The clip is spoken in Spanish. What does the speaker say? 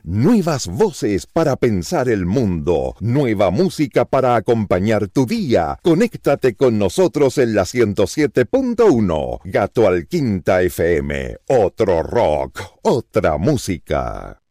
Nuevas voces para pensar el mundo. Nueva música para acompañar tu día. Conéctate con nosotros en la 107.1. Gato al Quinta FM. Otro rock, otra música.